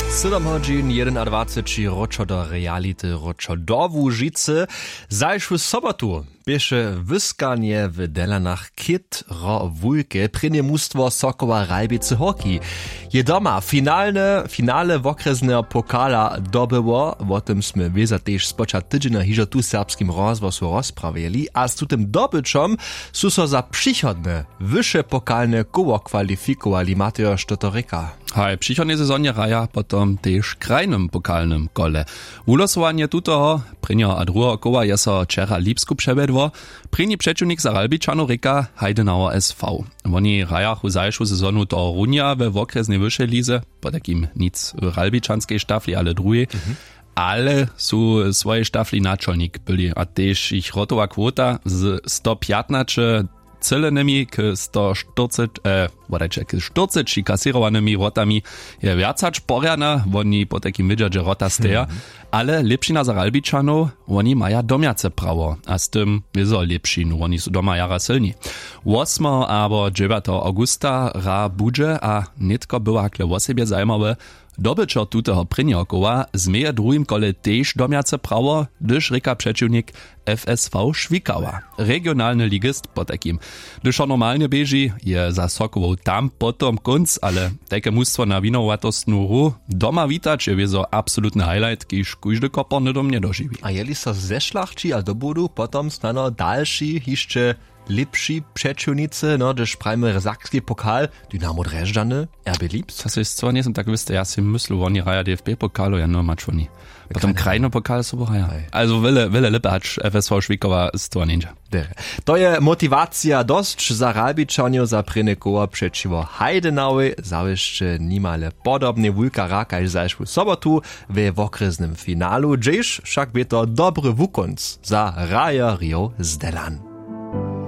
7 hodin 21 ročo do reality ročo do Łužice. Zajšu sobotu bieše wyskanie w Delanach Kit ro Wulke prenie mustwo Sokoła Rajbice hockey. Je doma finale wokrezného pokala dobyło, o tym sme wieza też spoča tydzienia hižo tu serbskim rozwosu rozprawili, a z tym dobyczom su so za przychodne, wyższe pokalne koło kwalifikowali Mateo Štotorika. Hej, przychodnej sezonie raja potom też krajnym pokalnym kole. Ulosowanie tutoho, prynio a drugo koła je so wczera Lipsku przebedło, pryni przeciwnik za Ralbičanov reka Heidenauer SV. Oni rajach u zajšu sezonu to runia we okresnej wyższej lize, po takim nic Ralbičanskiej sztafli, ale drugiej. Ale su swoje sztafli naczelnik byli, a też ich rotowa kwota z 115 celnymi k 140 kasirowanymi rotami je viacać porjana, oni po takim widzą, że rota steja, ale lepšina za Ralbičanov, oni maja domiace prawo, a z tym wiedzą lepšinu, oni są doma jara silni. 8 albo 9 augusta ra budże, a nitko była hakle o siebie zajmowe, dobyczo tuteho prynio koła zmeje drugim kole też domiace prawo, gdyż reka przeciwnik FSV Švikawa. Regionalny ligist po takim. Gdyż normalnie bieži je za Sokołą tam potom kunc, ale takie mustwo na winowatostnu ru doma witać je wiezo absolutny highlight, kiż każdy koporny do mnie dožiwi. A jeli so zeszlachci a do budu potom stano dalszy jeszcze lepší przeciwnicy, no, gdyż prajmy sakski pokal, Dynamo Dresdany, RB Lipsk. Das ist zwar nie tak wüsste, ja si myślę, oni raja DFB-Pokalu, ja no mač oni. Potom krajny pokal so raja. Also wille lippe hat FSV Švikowa z to ninja. To je motivacja dość za Ralbičanov za prene koła przeciwko Heidenauer, zawieszcze nimale podobne wulka raka i zajszły sobotu we okresnym finalu, gdzież wszak by to dobry wukonc za Raja Rio z Delan.